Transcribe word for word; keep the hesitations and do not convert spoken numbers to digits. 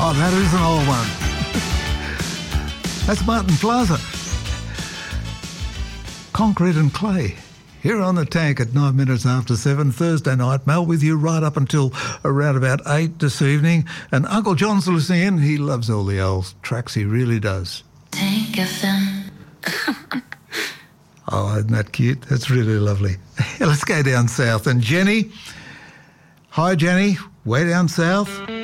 Oh, that is an old one. That's Martin Plaza. Concrete and Clay. Here on The Tank at nine minutes after seven, Thursday night. Mel with you right up until around about eight this evening. And Uncle John's listening in. He loves all the old tracks. He really does. Tank F M. Oh, isn't that cute? That's really lovely. Let's go down south. And Jenny. Hi, Jenny. Way down south.